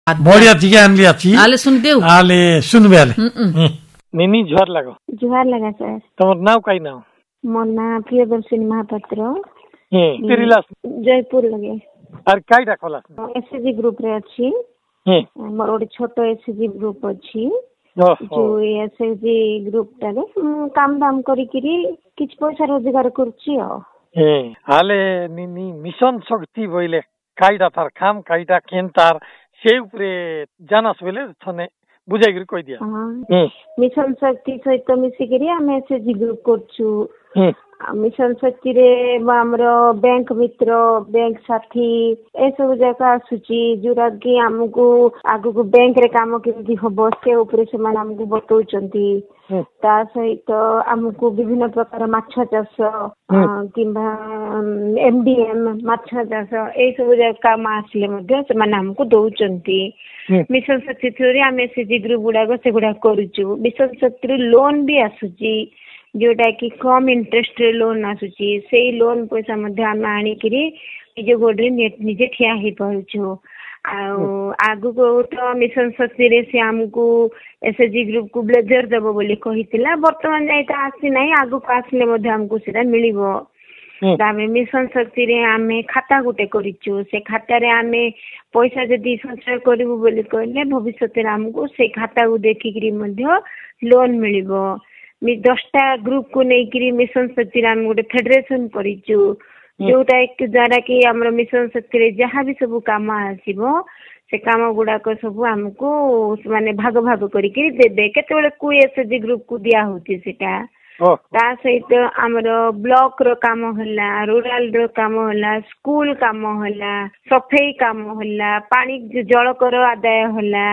बढ़िया ठीक आनली अच्छी आले सुन देऊ आले सुनबे आले निनी जुहार लागो जुहार लगा सर तमर नाव काई नाव मोर ना प्रियदर्शिनी महापात्र तिरिलास जयपुर लगे और काईटा खोलास एसएसजी ग्रुप रे अछि मोर ओडी छोटो एसएसजी ग्रुप अछि जो एसएसजी ग्रुप टारे काम दाम करी किरी किछ पैसा रोजगार करछि हाले निनी मिशन शक्ति बोइले काईटा तार काम काईटा केनतार से ऊपरे जानास बोले थने बुझाई करी कहि दिया मिशन शक्ति सहित मिसी करी हम एसएसजी ग्रुप करछु मिशन शक्ति रे हमरो बैंक मित्र बैंक साथी ए सब जगह आसुची जोरा कि हमको आगु को बैंक रे काम केमि हबो से ऊपर से मान हमको बतौचंती ता सहित हमको विभिन्न प्रकार माछ चाष किंबा एमडीएम माछ चाष ए सब जगह काम आसले मध्ये से मान हमको दउचंती मिशन शक्ति थ्रू रे हम एसएसजी ग्रुप गुडा को से गुडा करूछु मिशन शक्ति लोन भी आसुची जोटा कि कम इंटरेस्ट लोन आसुची से लोन पैसा मध्ये हम आनी करी निजे गोडरे निजे ठिया ही पहुंचो आगु को तो मिशन शक्ति रे से हमको एसएसजी ग्रुप को ब्लेजर देबो बोली कहितला वर्तमान जाइता आसी नाही आगु को आसले मध्ये हमको सेटा मिलिबो दामे मिशन शक्ति रे आमे खाता गुटे करिचो से खाता रे आमे पैसा जदी संचय करबो बोली कहले भविष्य रे हमको से खाता को देखि करी मध्ये लोन मिलिबो 10टा ग्रुप को नेकरी मिशन शक्ति हम गोटे फेडरेशन करिचु जोटा एक द्वारा कि हमर मिशन शक्ति रे जहाँ भी सब काम आसीबो से काम गुडा को सब हमको माने भाग भाग करी के देबे केतेबेले को एसएसजी ग्रुप को दिया होती सेटा ता सहित हमर ब्लॉक रो काम होला रूरल रो काम होला स्कूल काम होला सफाई काम होला पानी जल कर आदाय होला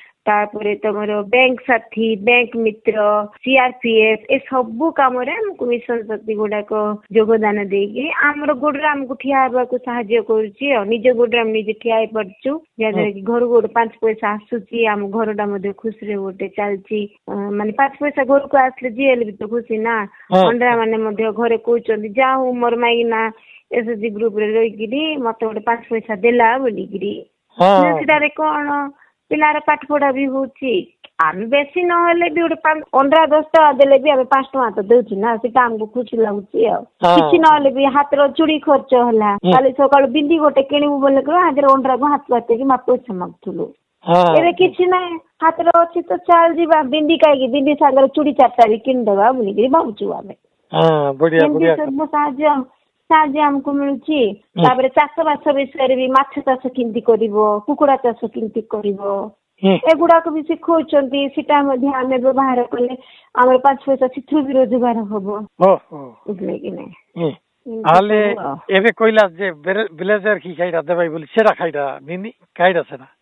तापरे तमरो बैंक साथी बैंक मित्र सीआरपीएफ ए सब काम रे हमको मिशन शक्ति गुडा को योगदान देगी हमरो गुडरा हमको ठियाबा को सहायता करछि और निजे गुडरा हम निजे ठियाई पड़छु जादर कि घर गोड 5 पैसा आसुछि हम घरडा मध्ये खुश रे ओटे चलछि माने 5 पैसा घर को आसले जेल भी तो खुशी ना अंडा माने मध्ये घरे कहउछन जाऊ मोर माइना एसएसजी ग्रुप रे रहि गिरी मते ओटे 5 पैसा देला बोली गिरी सेटा रे कोन पिलार पाठ पढ़ा भी होची आम बेसी नहले भी ओटे 15-10 टका देले भी हम 5 टका तो देउची ना सेटा हमको खुशी लागुची किछि नहले भी हाथ रो चूड़ी खर्च होला काली सकाळ बिंदी गोटे किनिबु बोले को हाजर ओंडरा को हाथ पाते कि माप पैसा मागथुलु एबे किछि नै हाथ रो अछि तो चाल जीवा बिंदी काई बिंदी सागर चूड़ी चारटा भी किन देबा बोली कि बाबुचु आमे बढ़िया बढ़िया सब साहाଯ୍ୟ हमको मिलुची ताबरे चाष बास विषय भी माछ चाष किंती करिवो कुकुड़ा चाष किंती करिवो एगुडा को भी सिखौचंती सिटा मध्ये आमे व्यवहार करले हमर 5 पैसा सिथु भी रोजगार होबो बुझले कि नै हाले एबे कोइला जे ब्लेजर की खाइरा देबाई बोली सेरा खाइरा निनी खाइरा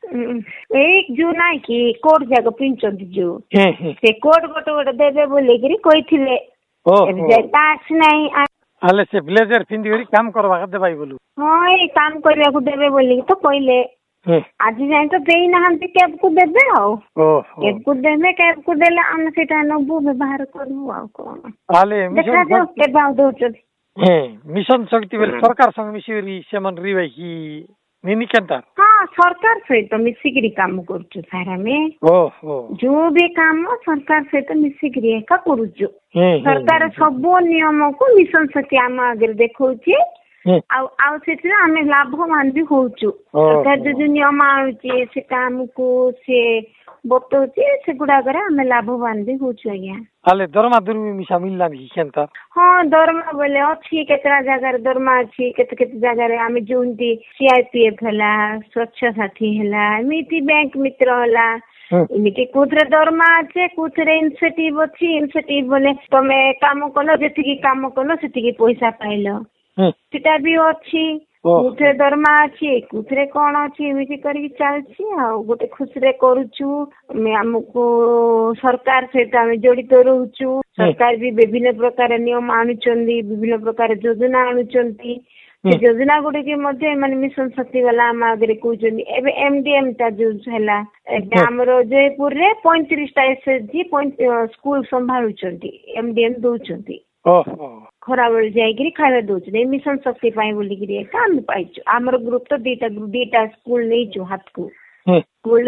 सेरा एक जो नाइ कि कोड जाग पिंचंती जो से कोड गोटे देबे बोले गिरी कहिथिले एबे जाता आछ नै हाले से ब्लेजर पिंदी करी काम करबा के देबाई बोलू हां ए काम करिया को देबे बोली तो कहले आज जाय तो देई नहंती कैब को देबे आओ कैब को देबे कैब को देले हम सेटा नबु व्यवहार करू आ कोन हाले मिशन के बाउ दोच मिशन शक्ति बेले सरकार संग मिसिरी सेमन रिवाई की निनी केनता हां सरकार सहित मिसिकरी काम करछु सारा में जो भी काम सरकार सहित मिसिकरी एका करूछु सरकार सब नियम को मिशन शक्ति आम आगे देखौछि आउ से आमे लाभवान भी होउछु सरकार जो नियम आउछि सेटा हमको से बतौछि से गुडा करे आमे लाभवान भी होउछु आज्ञा हाले दरमा दुरमी मिसा मिलला नि केनता हां दरमा बोले अछि केतरा जगह दरमा अछि केते जगह रे आमे जोंती सीआरपीएफ हला स्वच्छ साथी हला मिति बैंक मित्र हला इमिति कुथरे दरमा আছে कुथरे इनसेटिव अछि इनसेटिव बोले तमे काम कलो जेति की काम कलो सेति की पैसा पाइलो सेटा भी अछि कुथरे दरमा अछि कुथरे कोन अछि इमिति करी चलछि आ गोटे खुश रे करूछु मे हमको सरकार सहित हम जड़ित रहूछु सरकार भी विभिन्न प्रकार नियम आनुचंदी विभिन्न प्रकार योजना आनुचंती योजना गुडी के मध्य माने मिशन शक्ति वाला हम आगे कहउचंदी एबे एमडीएम ता जो हैला एबे हमरो जयपुर रे 35 टा एसएसजी स्कूल संभाळुचंदी एमडीएम दोचंदी खरा बेल जाइगिरी खाଇବା दउछ मिशन शक्ति पाई बोली गिरी काम पाइछु हमर ग्रुप तो दीटा स्कूल नै छु हाथ को स्कूल